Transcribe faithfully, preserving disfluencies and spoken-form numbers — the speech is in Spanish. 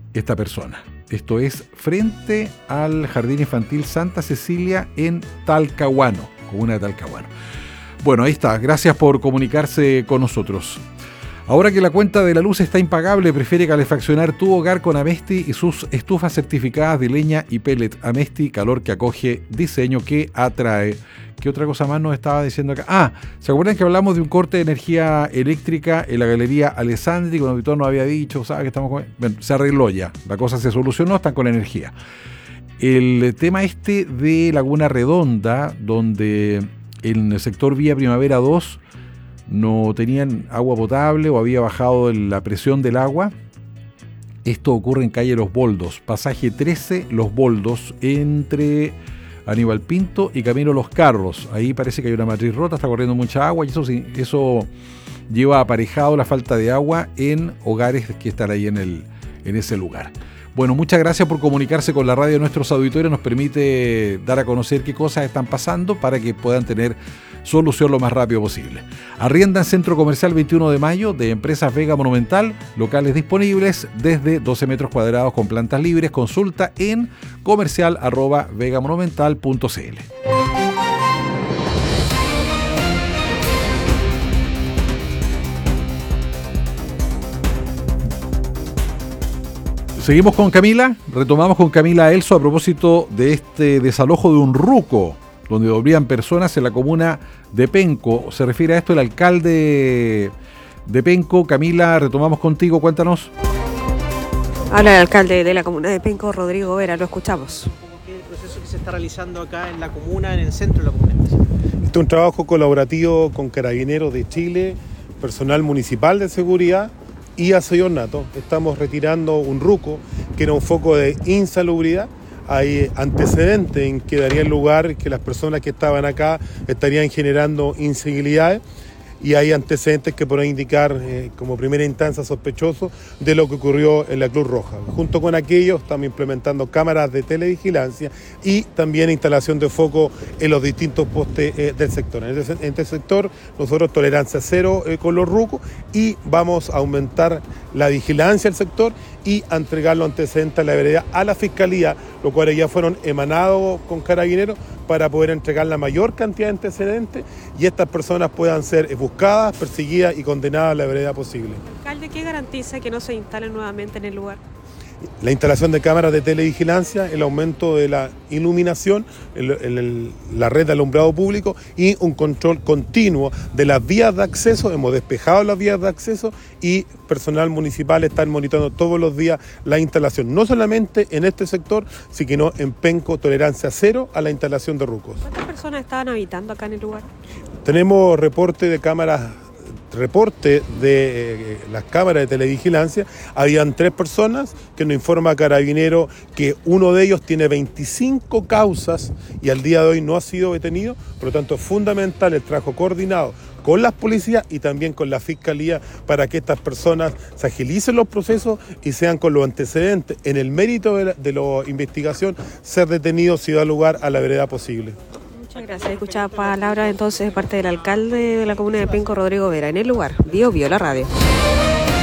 esta persona. Esto es frente al Jardín Infantil Santa Cecilia en Talcahuano, comuna de Talcahuano. Bueno, ahí está. Gracias por comunicarse con nosotros. Ahora que la cuenta de la luz está impagable, prefiere calefaccionar tu hogar con Amesti y sus estufas certificadas de leña y pellet. Amesti, calor que acoge, diseño que atrae. ¿Qué otra cosa más nos estaba diciendo acá? Ah, ¿se acuerdan que hablamos de un corte de energía eléctrica en la Galería Alessandri? Cuando Víctor nos había dicho, ¿sabes que estamos con...? Bueno, se arregló ya, la cosa se solucionó, están con energía. El tema este de Laguna Redonda, donde en el sector Vía Primavera dos no tenían agua potable o había bajado la presión del agua. Esto ocurre en calle Los Boldos, pasaje trece Los Boldos, entre Aníbal Pinto y Camino Los Carros. Ahí parece que hay una matriz rota, está corriendo mucha agua y eso, eso lleva aparejado la falta de agua en hogares que están ahí en, el, en ese lugar. Bueno, muchas gracias por comunicarse con la radio de nuestros auditores. Nos permite dar a conocer qué cosas están pasando para que puedan tener solución lo más rápido posible. Arrienda en Centro Comercial veintiuno de mayo de Empresas Vega Monumental, locales disponibles desde doce metros cuadrados con plantas libres. Consulta en comercial arroba vegamonumental punto cl. Seguimos con Camila, retomamos con Camila Elso a propósito de este desalojo de un ruco donde dormían personas en la comuna de Penco. Se refiere a esto el alcalde de Penco. Camila, retomamos contigo, cuéntanos. Habla el alcalde de la comuna de Penco, Rodrigo Vera, lo escuchamos. ¿Qué es el proceso que se está realizando acá en la comuna, en el centro de la comuna? Este es un trabajo colaborativo con Carabineros de Chile, personal municipal de seguridad y Aseyornato. Estamos retirando un ruco que era un foco de insalubridad. Hay antecedentes en que daría lugar que las personas que estaban acá estarían generando incivilidades y hay antecedentes que pueden indicar eh, como primera instancia sospechoso de lo que ocurrió en la Cruz Roja. Junto con aquello estamos implementando cámaras de televigilancia y también instalación de foco en los distintos postes eh, del sector. En este, en este sector nosotros tolerancia cero eh, con los rucos y vamos a aumentar la vigilancia del sector y a entregar los antecedentes a la vereda a la Fiscalía, los cuales ya fueron emanados con Carabineros para poder entregar la mayor cantidad de antecedentes y estas personas puedan ser buscadas, perseguidas y condenadas a la brevedad posible. Alcalde, ¿qué garantiza que no se instalen nuevamente en el lugar? La instalación de cámaras de televigilancia, el aumento de la iluminación, el, el, el, la red de alumbrado público y un control continuo de las vías de acceso. Hemos despejado las vías de acceso y personal municipal está monitoreando todos los días la instalación, no solamente en este sector, sino en Penco, tolerancia cero a la instalación de rucos. ¿Cuántas personas estaban habitando acá en el lugar? Tenemos reporte de cámaras reporte de eh, las cámaras de televigilancia. Habían tres personas que nos informa Carabinero que uno de ellos tiene veinticinco causas y al día de hoy no ha sido detenido. Por lo tanto, es fundamental el trabajo coordinado con las policías y también con la Fiscalía para que estas personas se agilicen los procesos y sean con los antecedentes en el mérito de la, de la investigación ser detenidos si da lugar a la veredad posible. Muchas gracias. Escuchaba palabras entonces de parte del alcalde de la comuna de Penco, Rodrigo Vera. En el lugar, Bio Bio, la radio.